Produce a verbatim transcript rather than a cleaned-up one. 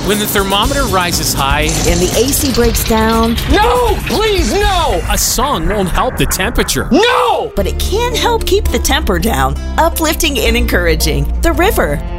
When the thermometer rises high and the A C breaks down. No! Please, no! A song won't help the temperature. No! But it can help keep the temper down. Uplifting and encouraging. The River.